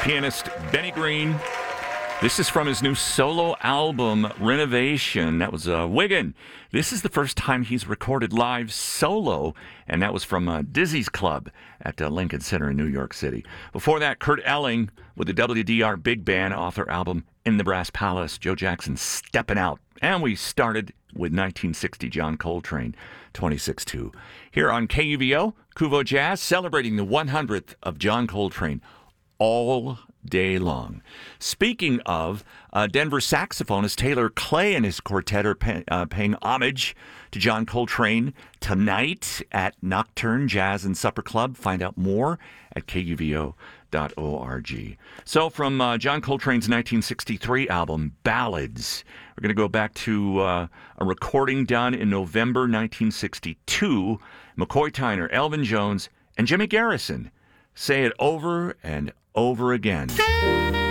pianist Benny Green. This is from his new solo album, Renovation. That was Wiggin. This is the first time he's recorded live solo, and that was from Dizzy's Club at Lincoln Center in New York City. Before that, Kurt Elling with the WDR Big Band off their album In the Brass Palace, Joe Jackson Steppin' Out. And we started with 1960 John Coltrane, 26-2. Here on KUVO, Kuvo Jazz, celebrating the 100th of John Coltrane all day long. Speaking of, Denver saxophonist Taylor Clay and his quartet are paying homage to John Coltrane tonight at Nocturne Jazz and Supper Club. Find out more at kuvo.org. So from John Coltrane's 1963 album, Ballads, we're going to go back to a recording done in November 1962. McCoy Tyner, Elvin Jones, and Jimmy Garrison say it over and over again.